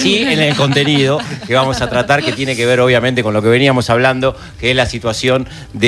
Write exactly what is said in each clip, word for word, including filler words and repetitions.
Sí, en el contenido que vamos a tratar, que tiene que ver obviamente con lo que veníamos hablando, que es la situación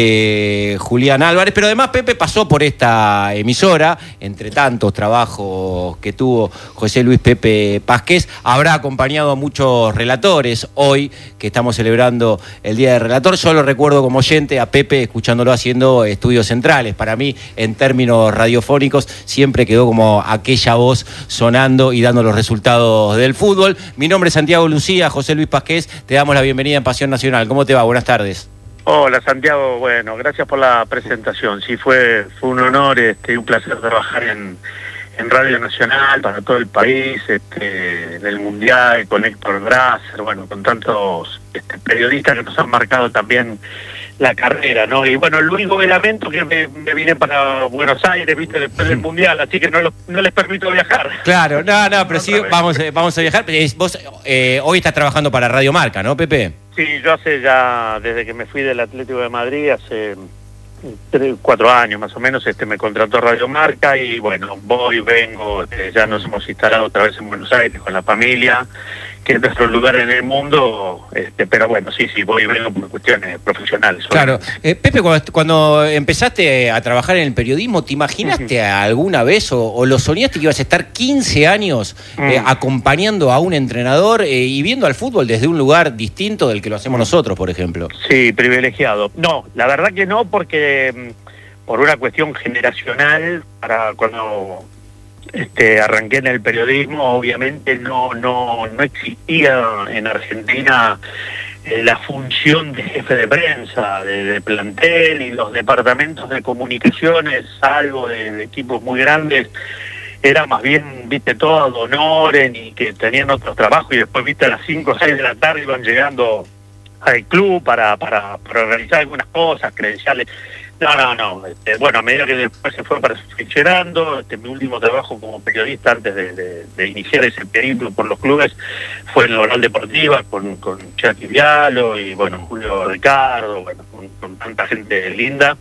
de Julián Álvarez, pero además Pepe pasó por esta emisora, entre tantos trabajos que tuvo José Luis Pepe Pazquez, habrá acompañado a muchos relatores hoy, que estamos celebrando el Día del Relator. Yo lo recuerdo como oyente a Pepe escuchándolo haciendo estudios centrales. Para mí, en términos radiofónicos, siempre quedó como aquella voz sonando y dando los resultados del fútbol. Mi nombre es Santiago Lucía, José Luis Pazquez, te damos la bienvenida en Pasión Nacional. ¿Cómo te va? Buenas tardes. Hola Santiago, bueno, gracias por la presentación. Sí, fue, fue un honor este, y un placer trabajar en, en Radio Nacional para todo el país, este, en el Mundial, con Héctor Brasser, bueno, con tantos este, periodistas que nos han marcado también la carrera, ¿no? Y bueno, el único lamento que me, me vine para Buenos Aires, viste, después del Mundial, así que no, lo, no les permito viajar. Claro, no, no, pero sí, vamos, vamos a viajar. Vos eh, hoy estás trabajando para Radio Marca, ¿no, Pepe? Sí, yo hace ya, desde que me fui del Atlético de Madrid, hace tres, cuatro años más o menos, este me contrató Radio Marca y bueno, voy, vengo, este, ya nos hemos instalado otra vez en Buenos Aires con la familia, que es nuestro lugar en el mundo, este, pero bueno, sí, sí, voy y vengo por cuestiones profesionales. Claro. Eh, Pepe, cuando, cuando empezaste a trabajar en el periodismo, ¿te imaginaste uh-huh. alguna vez o, o lo soñaste que ibas a estar quince años eh, uh-huh. acompañando a un entrenador eh, y viendo al fútbol desde un lugar distinto del que lo hacemos uh-huh. nosotros, por ejemplo? Sí, privilegiado. No, la verdad que no, porque por una cuestión generacional, para cuando... Este, arranqué en el periodismo, obviamente no no no existía en Argentina eh, la función de jefe de prensa, de, de plantel, y los departamentos de comunicaciones, salvo de, de equipos muy grandes, era más bien, viste, todo ad honorem y que tenían otros trabajos y después, viste, a las cinco o seis de la tarde iban llegando al club para, para, para organizar algunas cosas, credenciales. No, no, no. Este, bueno, a medida que después se fue perfeccionando, este, mi último trabajo como periodista antes de, de, de iniciar ese periplo por los clubes fue en la Oral Deportiva con, con Chucky Vialo y bueno, Julio Ricardo, bueno, con, con tanta gente linda.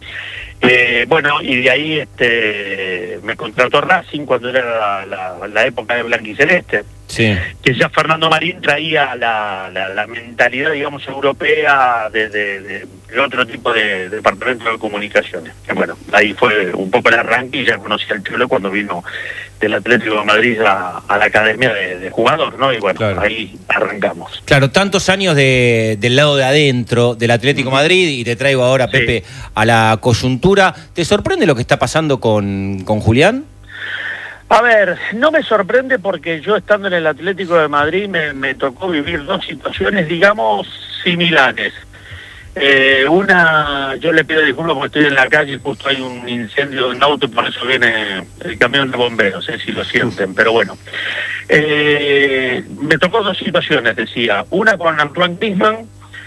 Eh, bueno, y de ahí este, me contrató Racing cuando era la, la, la época de Blanquiceleste. Sí. Que ya Fernando Marín traía la, la, la mentalidad, digamos, europea de, de, de, de otro tipo de, de departamento de comunicaciones. Que bueno, ahí fue un poco el arranque y ya conocí al Cholo cuando vino del Atlético de Madrid a, a la academia de, de jugador, ¿no? Y bueno, claro. Ahí arrancamos. Claro, tantos años de, del lado de adentro del Atlético de Madrid y te traigo ahora, sí. Pepe, a la coyuntura. ¿Te sorprende lo que está pasando con, con Julián? A ver, no me sorprende porque yo estando en el Atlético de Madrid me, me tocó vivir dos situaciones, digamos, similares. Eh, una, yo le pido disculpas porque estoy en la calle y justo hay un incendio de un auto y por eso viene el camión de bomberos, no sé si lo sienten, pero bueno. Eh, me tocó dos situaciones, decía. Una con Antoine Griezmann,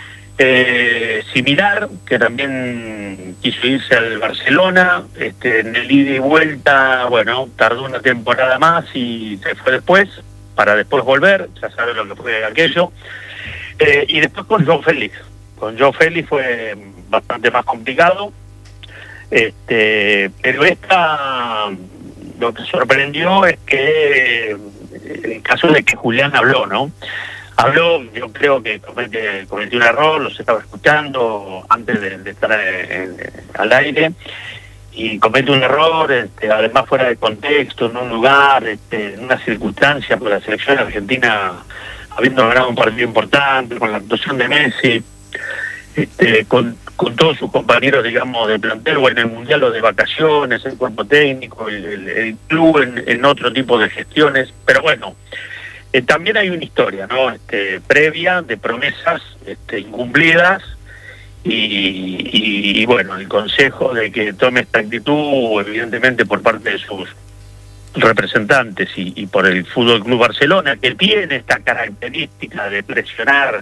Eh, similar, que también quiso irse al Barcelona, este, en el ida y vuelta, bueno, tardó una temporada más y se fue después, para después volver, ya sabe lo que fue aquello, eh, y después con Joao Félix, con Joao Félix fue bastante más complicado, este, pero esta, lo que sorprendió es que el caso de que Julián habló, ¿no? Habló, yo creo que comete, cometió un error, los estaba escuchando antes de, de estar en, en, al aire, y comete un error, este, además fuera de contexto, en un lugar, este, en una circunstancia, por la selección argentina habiendo ganado un partido importante, con la actuación de Messi, este, con, con todos sus compañeros, digamos, de plantel, o en el Mundial o de vacaciones, el cuerpo técnico, el, el, el club en, en otro tipo de gestiones, pero bueno. Eh, también hay una historia, ¿no? Este, previa de promesas este, incumplidas y, y, y, bueno, el consejo de que tome esta actitud, evidentemente por parte de sus representantes y, y por el Fútbol Club Barcelona, que tiene esta característica de presionar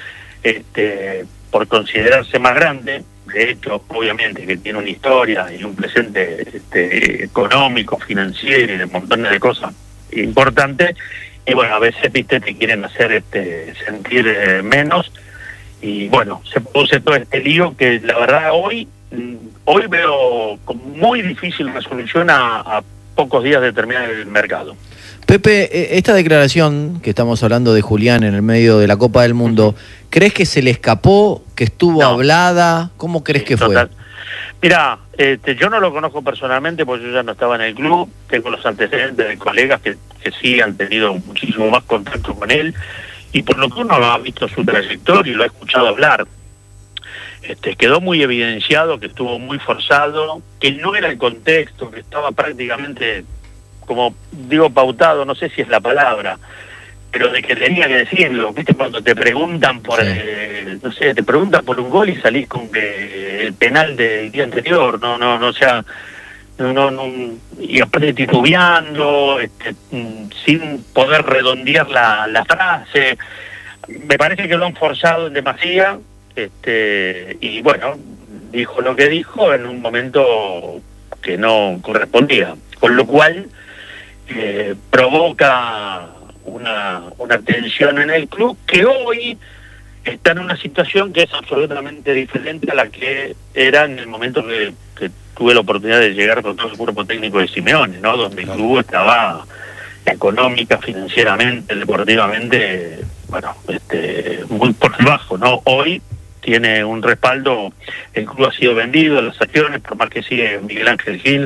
este, por considerarse más grande. De hecho, obviamente que tiene una historia y un presente este, económico, financiero y de montones de cosas importantes. Y bueno, a veces, viste, te quieren hacer este sentir eh, menos. Y bueno, se produce todo este lío que la verdad hoy hoy veo como muy difícil una solución a, a pocos días de terminar el mercado. Pepe, esta declaración que estamos hablando de Julián en el medio de la Copa del Mundo, ¿crees que se le escapó, que estuvo no. hablada? ¿Cómo crees sí, que total. fue? Mira, este, yo no lo conozco personalmente porque yo ya no estaba en el club, tengo los antecedentes de colegas que, que sí han tenido muchísimo más contacto con él, y por lo que uno ha visto su trayectoria y lo ha escuchado hablar, este, quedó muy evidenciado que estuvo muy forzado, que no era el contexto, que estaba prácticamente, como digo, pautado, no sé si es la palabra, pero de que tenía que decirlo, ¿viste? Cuando te preguntan por, sí. eh, no sé, te preguntan por un gol y salís con que el penal del día anterior, no, no, no, o sea, no, no, no y aparte titubeando, este, sin poder redondear la, la frase, me parece que lo han forzado en demasía, este, y bueno, dijo lo que dijo en un momento que no correspondía, con lo cual eh, provoca una, una tensión en el club que hoy está en una situación que es absolutamente diferente a la que era en el momento que, que tuve la oportunidad de llegar con todo el cuerpo técnico de Simeone, ¿no? Donde el club estaba económica, financieramente, deportivamente, bueno, este, muy por debajo, ¿no? Hoy tiene un respaldo, el club ha sido vendido, las acciones, por más que sigue Miguel Ángel Gil,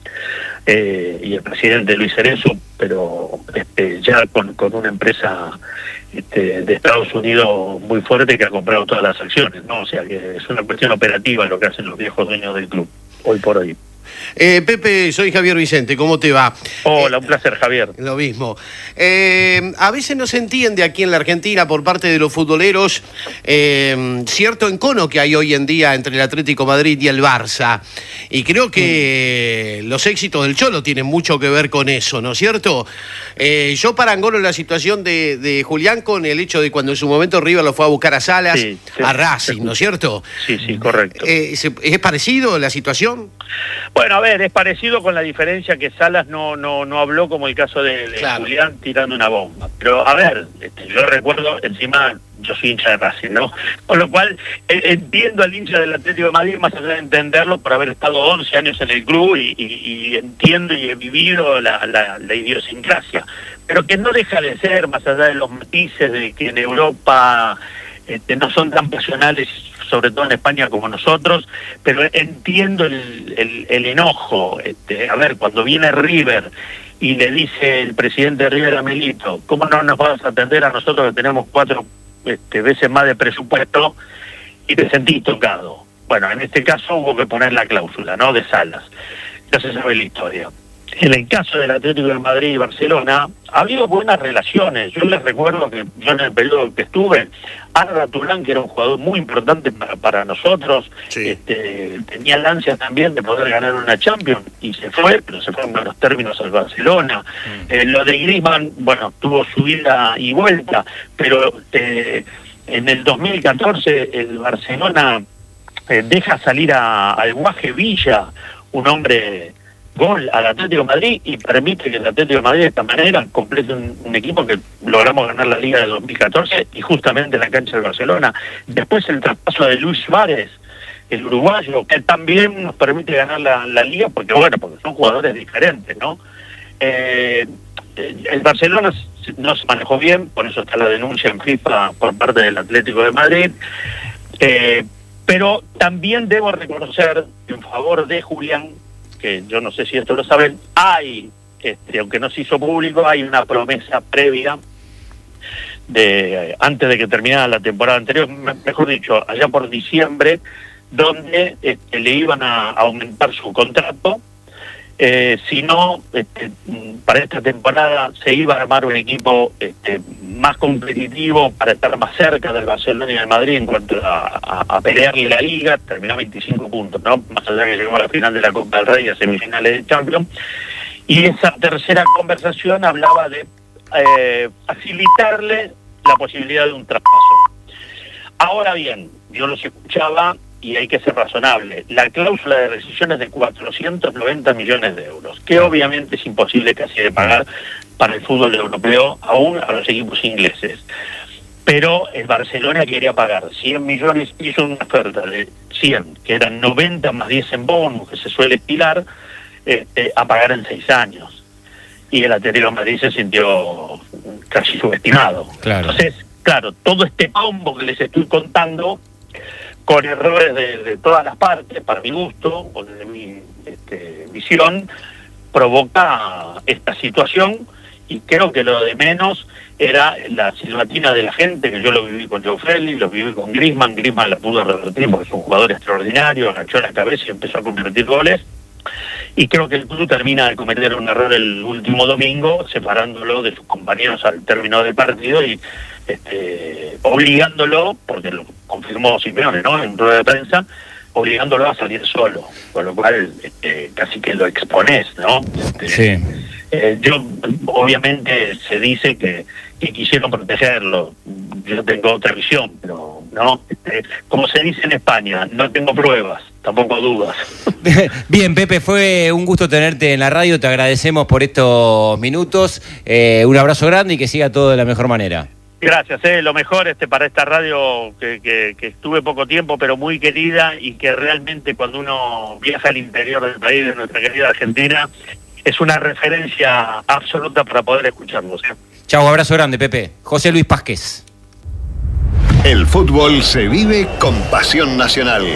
Eh, y el presidente Luis Cerezo, pero este, ya con, con una empresa este, de Estados Unidos muy fuerte que ha comprado todas las acciones, ¿no? O sea que es una cuestión operativa lo que hacen los viejos dueños del club, hoy por hoy. Eh, Pepe, soy Javier Vicente, ¿cómo te va? Hola, eh, un placer, Javier. Lo mismo. Eh, a veces no se entiende aquí en la Argentina por parte de los futboleros eh, cierto encono que hay hoy en día entre el Atlético Madrid y el Barça. Y creo que mm. los éxitos del Cholo tienen mucho que ver con eso, ¿no es cierto? Eh, yo parangolo la situación de, de Julián con el hecho de cuando en su momento River lo fue a buscar a Salas, sí, sí, a Racing, ¿no es cierto? Sí, sí, correcto. Eh, ¿Es parecido la situación? Bueno, a ver, es parecido con la diferencia que Salas no no no habló como el caso de, de claro. Julián tirando una bomba. Pero, a ver, este, yo recuerdo, encima, yo soy hincha de Racing, ¿no? Con lo cual, eh, entiendo al hincha del Atlético de Madrid, más allá de entenderlo, por haber estado once años en el club y, y, y entiendo y he vivido la, la, la idiosincrasia. Pero que no deja de ser, más allá de los matices de que en Europa este, no son tan pasionales, sobre todo en España como nosotros, pero entiendo el, el, el enojo. Este, a ver, cuando viene River y le dice el presidente de River a Milito, ¿cómo no nos vas a atender a nosotros que tenemos cuatro este, veces más de presupuesto? Y te sentís tocado. Bueno, en este caso hubo que poner la cláusula, ¿no?, de Salas. Ya se sabe la historia. En el caso del Atlético de Madrid y Barcelona, ha habido buenas relaciones. Yo les recuerdo que yo en el periodo que estuve, Arda Turán, que era un jugador muy importante para, para nosotros, sí. este, tenía la ansia también de poder ganar una Champions, y se fue, pero se fue en buenos términos al Barcelona. Mm. Eh, lo de Griezmann, bueno, tuvo su ida y vuelta, pero eh, en el dos mil catorce el Barcelona eh, deja salir a, al Guaje Villa, un hombre gol al Atlético de Madrid, y permite que el Atlético de Madrid de esta manera complete un, un equipo que logramos ganar la Liga de dos mil catorce y justamente en la cancha del Barcelona. Después el traspaso de Luis Suárez, el uruguayo, que también nos permite ganar la, la Liga, porque bueno, porque son jugadores diferentes, ¿no? Eh, el Barcelona no se manejó bien, por eso está la denuncia en FIFA por parte del Atlético de Madrid, eh, pero también debo reconocer en favor de Julián, que yo no sé si esto lo saben, hay, este, aunque no se hizo público, hay una promesa previa de antes de que terminara la temporada anterior, mejor dicho, allá por diciembre, donde este, le iban a aumentar su contrato. Eh, si no, este, para esta temporada se iba a armar un equipo este, más competitivo para estar más cerca del Barcelona y del Madrid en cuanto a, a, a pelearle la Liga. Terminó veinticinco puntos, ¿no? Más allá que llegó a la final de la Copa del Rey y a semifinales de Champions. Y esa tercera conversación hablaba de eh, facilitarle la posibilidad de un traspaso. Ahora bien, yo los escuchaba y hay que ser razonable. La cláusula de rescisión es de cuatrocientos noventa millones de euros, que obviamente es imposible casi de pagar para el fútbol europeo, aún a los equipos ingleses. Pero el Barcelona quería pagar cien millones, hizo una oferta de cien, que eran noventa más diez en bonus, que se suele estilar, este, a pagar en seis años. y el Atlético de Madrid se sintió casi subestimado. Claro. Entonces, claro, todo este combo que les estoy contando, con errores de, de todas las partes, para mi gusto, o de mi este, visión, provoca esta situación, y creo que lo de menos era la silbatina de la gente, que yo lo viví con Joe Félix, lo viví con Griezmann. Griezmann la pudo revertir porque es un jugador extraordinario, agachó la cabeza y empezó a convertir goles, y creo que el club termina de cometer un error el último domingo, separándolo de sus compañeros al término del partido y este, obligándolo, porque lo confirmó Simeone, ¿no?, en rueda de prensa, obligándolo a salir solo, con lo cual este, casi que lo exponés, ¿no? Este, Sí. Eh, yo, obviamente, se dice que, que quisieron protegerlo. Yo tengo otra visión, pero no. Este, como se dice en España, no tengo pruebas, tampoco dudas. Bien, Pepe, fue un gusto tenerte en la radio. Te agradecemos por estos minutos. Eh, un abrazo grande y que siga todo de la mejor manera. Gracias, eh, lo mejor este para esta radio que, que, que estuve poco tiempo, pero muy querida, y que realmente cuando uno viaja al interior del país, de nuestra querida Argentina, es una referencia absoluta para poder escucharlos. ¿eh? Chau, abrazo grande, Pepe. José Luis Pásquez. El fútbol se vive con pasión nacional.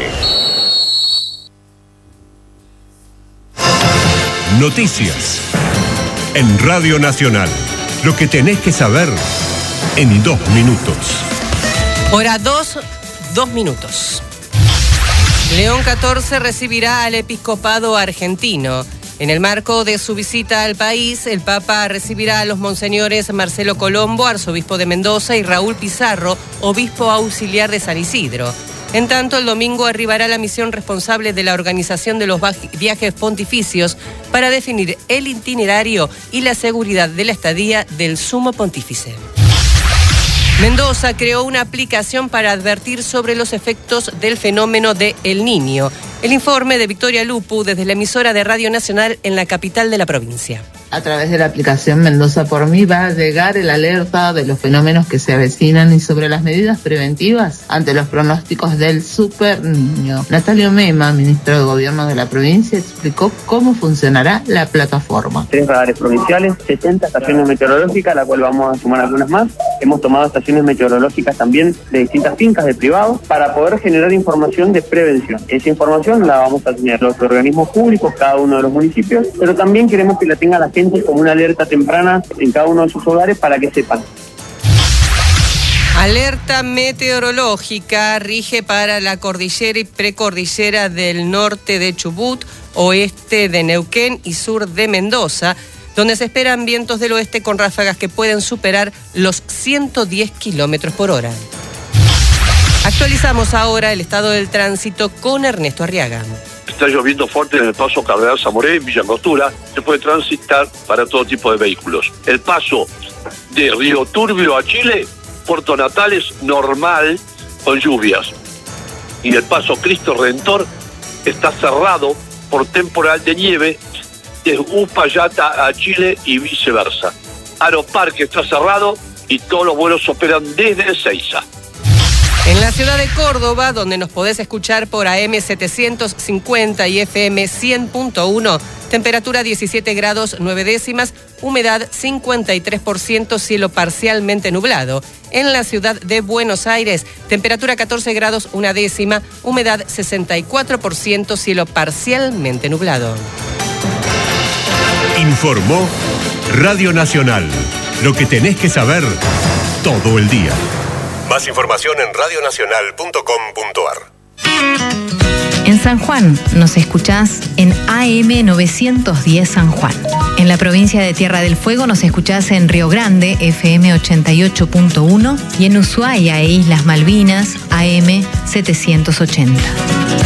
Noticias en Radio Nacional. Lo que tenés que saber en dos minutos. Hora dos, dos minutos. León catorce recibirá al episcopado argentino. En el marco de su visita al país, el Papa recibirá a los monseñores Marcelo Colombo, arzobispo de Mendoza, y Raúl Pizarro, obispo auxiliar de San Isidro. En tanto, el domingo arribará la misión responsable de la organización de los viajes pontificios para definir el itinerario y la seguridad de la estadía del sumo pontífice. Mendoza creó una aplicación para advertir sobre los efectos del fenómeno de El Niño. El informe de Victoria Lupu desde la emisora de Radio Nacional en la capital de la provincia. A través de la aplicación Mendoza por mí va a llegar el alerta de los fenómenos que se avecinan y sobre las medidas preventivas ante los pronósticos del Super Niño. Natalio Mema, ministro de Gobierno de la provincia, explicó cómo funcionará la plataforma. Tres radares provinciales, setenta estaciones meteorológicas, a la cual vamos a sumar algunas más. Hemos tomado estaciones meteorológicas también de distintas fincas de privados para poder generar información de prevención. Esa información la vamos a tener los organismos públicos, cada uno de los municipios, pero también queremos que la tenga la gente como una alerta temprana en cada uno de sus hogares para que sepan. Alerta meteorológica rige para la cordillera y precordillera del norte de Chubut, oeste de Neuquén y sur de Mendoza, donde se esperan vientos del oeste con ráfagas que pueden superar los ciento diez kilómetros por hora. Actualizamos ahora el estado del tránsito con Ernesto Arriaga. Está lloviendo fuerte en el paso Cardenal Zamoré, en Villa Angostura. Se puede transitar para todo tipo de vehículos. El paso de Río Turbio a Chile, Puerto Natales, normal, con lluvias. Y el paso Cristo Redentor está cerrado por temporal de nieve de Uspallata a Chile y viceversa. Aeroparque está cerrado y todos los vuelos operan desde Ezeiza. En la ciudad de Córdoba, donde nos podés escuchar por A M setecientos cincuenta y F M cien punto uno, temperatura diecisiete grados nueve décimas, humedad cincuenta y tres por ciento, cielo parcialmente nublado. En la ciudad de Buenos Aires, temperatura catorce grados una décima, humedad sesenta y cuatro por ciento, cielo parcialmente nublado. Informó Radio Nacional. Lo que tenés que saber todo el día. Más información en radio nacional punto com punto a r. En San Juan nos escuchás en A M novecientos diez San Juan. En la provincia de Tierra del Fuego nos escuchás en Río Grande, F M ochenta y ocho punto uno, y en Ushuaia e Islas Malvinas, A M setecientos ochenta.